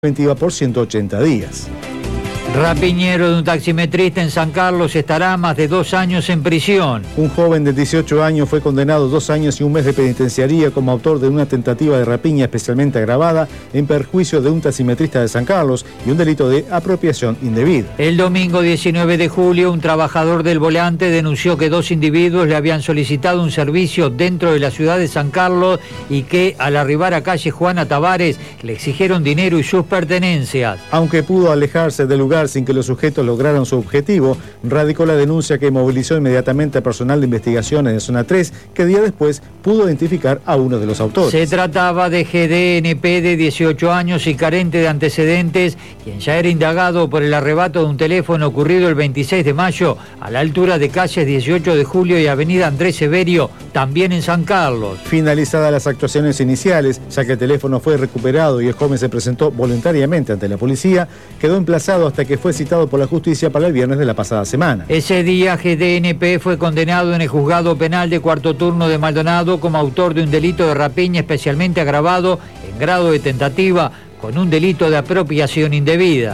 preventiva por 180 días. Rapiñero de un taximetrista en San Carlos estará más de 2 años en prisión. Un joven de 18 años fue condenado 2 años y 1 mes de penitenciaría como autor de una tentativa de rapiña especialmente agravada en perjuicio de un taximetrista de San Carlos y un delito de apropiación indebida. El domingo 19 de julio, un trabajador del Volante denunció que 2 individuos le habían solicitado un servicio dentro de la ciudad de San Carlos y que al arribar a calle Juana Tavares le exigieron dinero y sus pertenencias. Aunque pudo alejarse del lugar sin que los sujetos lograran su objetivo, radicó la denuncia que movilizó inmediatamente a personal de investigaciones de Zona 3, que día después pudo identificar a uno de los autores. Se trataba de GDNP de 18 años y carente de antecedentes, quien ya era indagado por el arrebato de un teléfono ocurrido el 26 de mayo a la altura de calles 18 de julio y avenida Andrés Severio, también en San Carlos. Finalizadas las actuaciones iniciales, ya que el teléfono fue recuperado y el joven se presentó voluntariamente ante la policía, quedó emplazado hasta que fue citado por la justicia para el viernes de la pasada semana. Ese día GDNP fue condenado en el juzgado penal de cuarto turno de Maldonado como autor de un delito de rapiña especialmente agravado en grado de tentativa con un delito de apropiación indebida.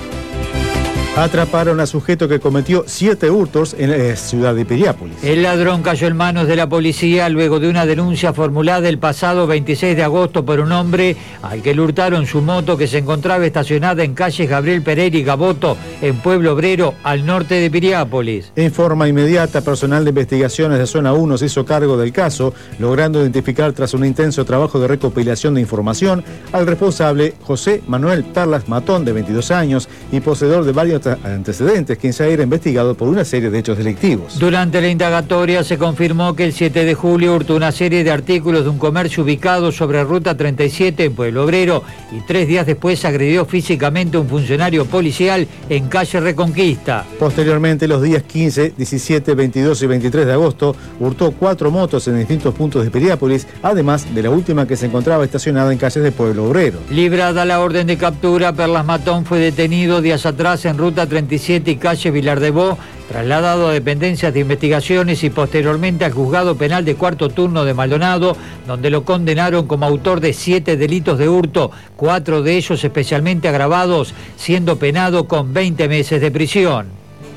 Atraparon a sujeto que cometió 7 hurtos en la ciudad de Piriápolis. El ladrón cayó en manos de la policía luego de una denuncia formulada el pasado 26 de agosto por un hombre al que le hurtaron su moto que se encontraba estacionada en calles Gabriel Pereira y Gaboto, en Pueblo Obrero, al norte de Piriápolis. En forma inmediata, personal de investigaciones de Zona 1 se hizo cargo del caso, logrando identificar tras un intenso trabajo de recopilación de información al responsable José Manuel Perlas Matón, de 22 años, y poseedor de varios antecedentes, quien ya era investigado por una serie de hechos delictivos. Durante la indagatoria se confirmó que el 7 de julio hurtó una serie de artículos de un comercio ubicado sobre Ruta 37 en Pueblo Obrero y 3 días después agredió físicamente a un funcionario policial en calle Reconquista. Posteriormente, los días 15, 17, 22 y 23 de agosto, hurtó 4 motos en distintos puntos de Piriápolis, además de la última que se encontraba estacionada en calles de Pueblo Obrero. Librada la orden de captura, Perlas Matón fue detenido días atrás en Ruta 37 y calle Vilar de Bo, trasladado a dependencias de investigaciones y posteriormente al juzgado penal de cuarto turno de Maldonado, donde lo condenaron como autor de 7 delitos de hurto, 4 de ellos especialmente agravados, siendo penado con 20 meses de prisión.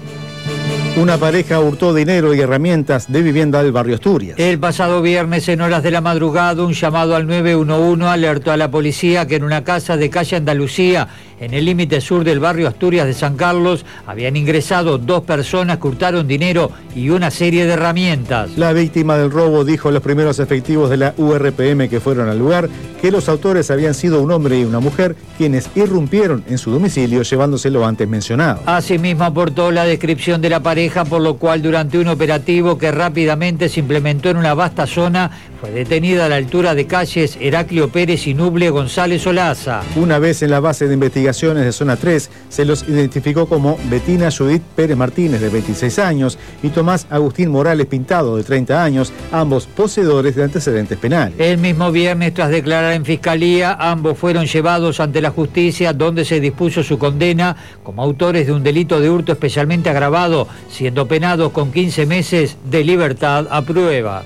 Una pareja hurtó dinero y herramientas de vivienda del barrio Asturias. El pasado viernes, en horas de la madrugada, un llamado al 911 alertó a la policía que en una casa de calle Andalucía, en el límite sur del barrio Asturias de San Carlos, habían ingresado 2 personas que hurtaron dinero y una serie de herramientas. La víctima del robo dijo a los primeros efectivos de la URPM que fueron al lugar que los autores habían sido un hombre y una mujer quienes irrumpieron en su domicilio llevándose lo antes mencionado. Asimismo aportó la descripción de la pareja, por lo cual durante un operativo que rápidamente se implementó en una vasta zona, fue detenida a la altura de calles Heraclio Pérez y Nuble González Olaza. Una vez en la base de investigaciones de Zona 3, se los identificó como Betina Judith Pérez Martínez, de 26 años, y Tomás Agustín Morales Pintado, de 30 años, ambos poseedores de antecedentes penales. El mismo viernes, tras declarar en fiscalía, ambos fueron llevados ante la justicia, donde se dispuso su condena como autores de un delito de hurto especialmente agravado, siendo penados con 15 meses de libertad a prueba.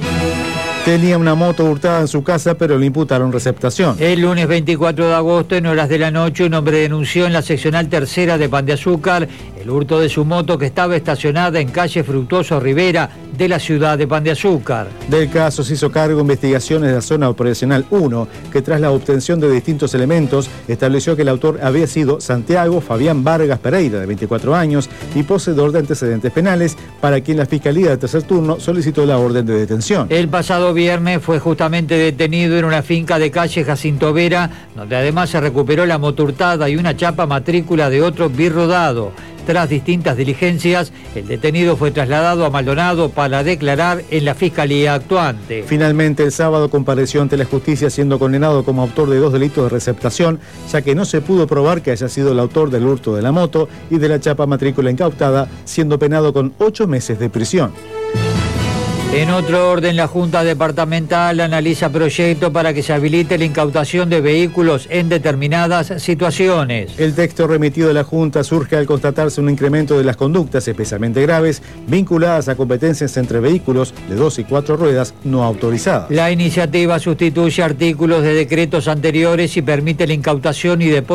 Tenía una moto hurtada en su casa, pero le imputaron receptación. El lunes 24 de agosto, en horas de la noche, un hombre denunció en la seccional tercera de Pan de Azúcar el hurto de su moto que estaba estacionada en calle Fructuoso Rivera de la ciudad de Pan de Azúcar. Del caso se hizo cargo investigaciones de la zona operacional 1, que tras la obtención de distintos elementos estableció que el autor había sido Santiago Fabián Vargas Pereira, de 24 años, y poseedor de antecedentes penales, para quien la Fiscalía de Tercer Turno solicitó la orden de detención. El pasado viernes fue justamente detenido en una finca de calle Jacinto Vera, donde además se recuperó la moto hurtada y una chapa matrícula de otro birrodado. Tras distintas diligencias, el detenido fue trasladado a Maldonado para declarar en la Fiscalía actuante. Finalmente, el sábado compareció ante la justicia siendo condenado como autor de 2 delitos de receptación, ya que no se pudo probar que haya sido el autor del hurto de la moto y de la chapa matrícula incautada, siendo penado con 8 meses de prisión. En otro orden, la Junta Departamental analiza proyecto para que se habilite la incautación de vehículos en determinadas situaciones. El texto remitido de la Junta surge al constatarse un incremento de las conductas, especialmente graves, vinculadas a competencias entre vehículos de 2 y 4 ruedas no autorizadas. La iniciativa sustituye artículos de decretos anteriores y permite la incautación y depósito